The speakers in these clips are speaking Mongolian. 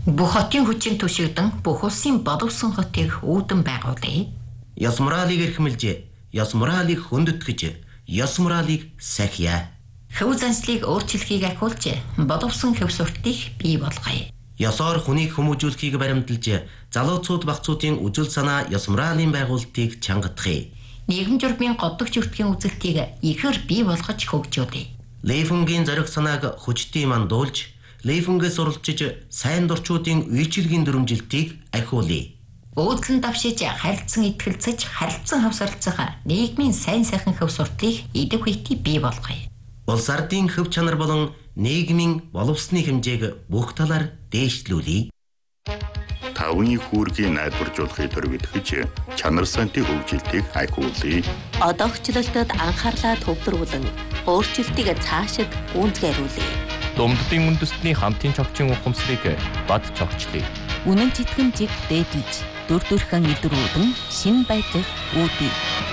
Бүх хотын хүчин түшигдэн бүх улсын боловсон хотыг үүдэн байгуулъя. Ёс моралыг эрхэмлж, ёс моралыг хүндэтгэж, ёс моралыг сахиа. Хөв заншлыг өөрчлөхийг ахиулж, боловсон хөв суртыг бий болгоё. Ёсоор хүнийг хүмүүжүүлэхийг баримталж, залууцууд багцуудын үжил санаа ёс моралын байгуулалтыг чангадахыг. Нийгэм журмын годдогч өртгийн үзэлтийг ихээр бий болгож хөгжүүлье. Лейфунгийн зориг санааг хүчтэй мандуулж, Лейфунгээс уралчиж сайн дурчуудын үйлчилгийн дүрмжилтийг ахиулъя. Өөдлөн давшиж харилцан итгэлцэж харилцан хавсарлцах нийгмийн сайн сайхан хөв суртыг идэв хийтий бий болгоё. Улс ардын хөв чанар болон нийгмийн боловсны хэмжээг бүх талаар дээшлүүлье. Тавны хүүргийн найдваржуулахыг төрөвдөж чанар сантын хөгжилтийг ахиулъя. Одоогчлолтод анхаарлаа төвлөрүүлэн өөрчлөлтийг цаашид гүйцэтгүүлье. Думддын үндэстний хамтын чогчийн ухамсарыг бад чогчлъя. Үнэн читгэмжийг дээдлж, дүр төрхөн илрүүлэн шин байдлыг үүдье.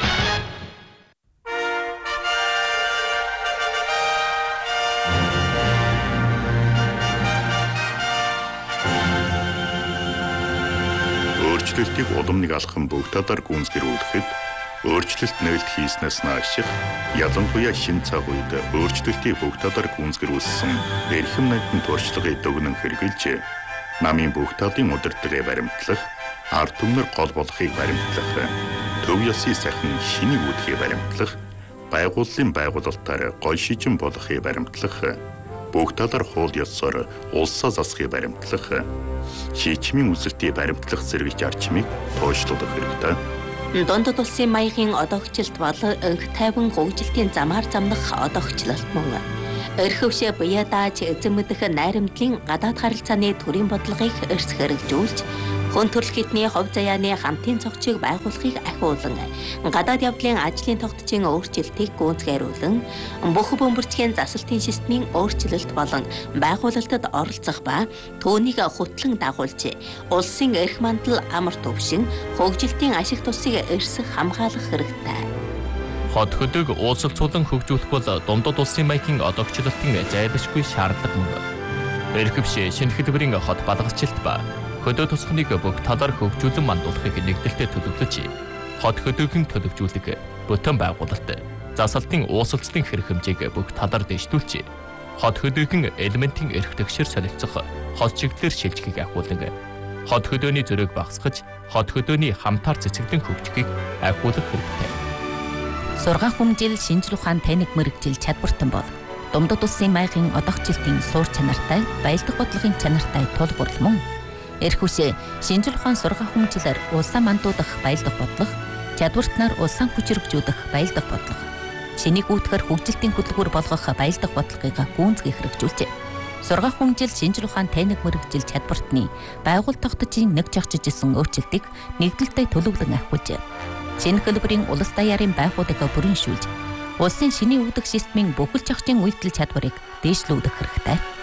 Өөрчлөлтийг улам нэг алхам бүх талаар гүйцэтгүүлэхэд өөрчлөлт нээлт хийснээс наашиг ялангуяа шин цаг үед өөрчлөлтийг бүх талаар гүйцэтгүүлсэн эрхэм найдын туршлагыг дүгнэн хэрэгжилж намын бүх талын удирдлагыг баримтлах, ард түмнэр гол болохыг баримтлах, төв ёсны сайхан шинийг үүдхийг баримтлах, байгууллын байгуулалтаар гол шижин болохыг баримтлах, бүх талаар хууль ёсоор улсаа засахыг баримтлах, шийдвэрийн үзэлтийг баримтлах зэрэг зарчмыг тооцоолох хэрэгтэй. Дундад улсын маягийн одоогчлолт бол өнг тайван хөгжилтийн замаар замнах одоогчлолт мөн. Эрхөвшөө буяа дааж эзэн мэдэх найрамдлын гадаад харилцааны төрийн бодлогыг эрс хэрэгжүүлж, хүн төрөл хитний хувь заяаны хамтын цогцыг байгуулахыг ахиулан, гадаад явдлын ажлын тогтцын өөрчлөлтийг гүйцэтгүүлэн, бүх бөмбөрчгийн засалтын системийн өөрчлөлт болон байгуулалтад оролцох ба түүнийг хөтлөн дагуулж, улсын эрх мандал амар төвшин, хөгжилтийн ашиг тусыг эрс хамгаалах хэрэгтэй. Хот хөдөг уулзалцуулан хөгжүүлэх бол дундад улсын маягийн одоогчлолтын зайлшгүй шаардлага мөн. Эрхэвшээ шинэ хэлбэрийн хот балгалчлалт ба хөдөө тусахныг бүх талаар хөгжүүлэн мандуулахыг нэгдэлтэд төлөвлөж, хот хөдөөгийн төлөвжүүлэг, бүтэн байгуулалт, засалтын уусалцлын хэрэг хэмжээг бүх талаар дэвшүүлж, хот хөдөөгийн элементийн эрх тэгшэр солилцох, хот чиглэлээр шилжихийг ахиулан, хот хөдөөний зөрөөг багасгаж, хот хөдөөний хамтаар цэцэглэн хөгжихийг ахиулах хэрэгтэй. Сургаан хүмжил шинжлэх ухаан таниг мэрэгжил чадвартан бол дундад улсын маягийн одоогчлолтын суур чанартай, баялаг бодлогын чанартай тулгуурлал мөн. Эрхүшээ шинжлэх ухаан сургаан хүмжилээр улсаа мандуудах баялаг бодлого, чадвартнаар улсаа хүчрэгжүүлэх баялаг бодлого, шинийг үүдгэр хөгжилтийн хөдөлгүүр болгох баялаг бодлогыг гүйцэтгэх хэрэгжүүлжээ. Сургаан хүмжил шинжлэх ухаан таниг мэрэгжил чадвартны байгууллага тогтцын нэг жагчиж исэн өөрчлөлтийг нэгдэлтэд төлөвлөн ахиулжээ. Шинэ хэлбэрийн улс даяарын байгууллагыг бүрэншүүлж, улсын шинийн үүдэх системийн бүхэл зохицын үйлдэл чадварыг дээшлүүлэх хэрэгтэй.